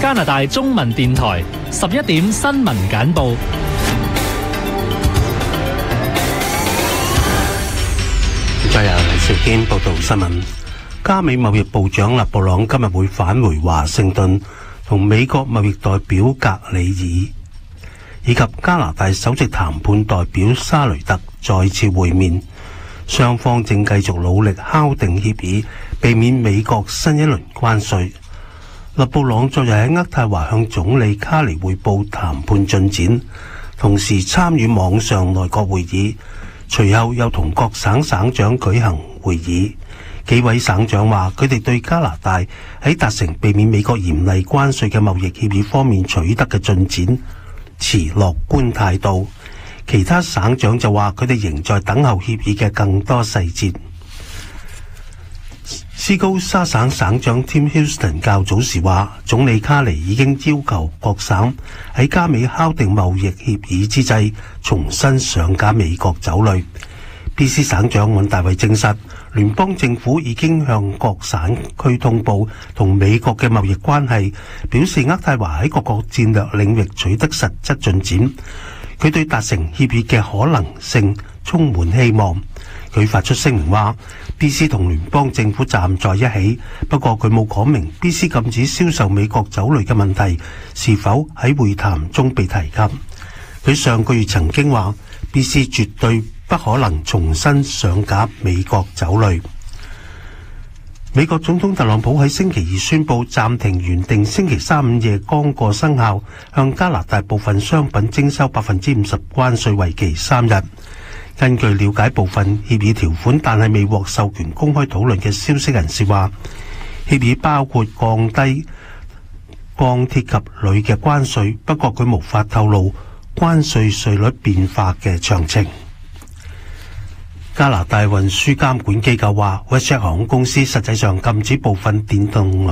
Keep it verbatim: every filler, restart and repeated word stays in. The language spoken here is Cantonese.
加拿大中文電台十一點新聞簡報。 再由黎兆堅報道新聞。加美貿易部長勒布朗今日會返回華盛頓，同美國貿易代表格里爾以及加拿大首席談判代表沙雷特再次會面，雙方正繼續努力敲定協議，避免美國新一輪關稅。勒布朗昨日喺渥太華向總理卡尼匯報談判進展，同時參與網上內閣會議，隨後又同各省省長舉行會議。幾位省長話佢哋對加拿大喺達成避免美國嚴厲關稅嘅貿易協議方面取得嘅進展持樂觀態度，其他省長就話佢哋仍在等候協議嘅更多細節。斯高沙省省長 Tim Houston 較早時話，總理卡尼已經要求各省喺加美敲定貿易協議之際重新上架美國酒類。B C 省長尹大衛證實，聯邦政府已經向各省區通報同美國嘅貿易關係，表示渥太華喺各個戰略領域取得實質進展。佢對達成協議嘅可能性充滿希望。佢發出聲明話 B C 同聯邦政府站在一起，不過佢冇講明 B C 禁止銷售美國酒類嘅問題是否喺會談中被提及。佢上個月曾經話 B C 絕對不可能重新上架美國酒類。美國總統特朗普喺星期二宣布暫停原定星期三午夜剛過生效向加拿大部分商品徵收百分之五十關稅，為期三日。根據了解部分協議條款但係未獲授權公開討論嘅消息人士話，協議包括降低鋼鐵及鋁嘅關稅，不過佢無法透露關稅稅率變化嘅詳情。加拿大運輸監管機構話，WestJet 航空公司實際上禁止部分電動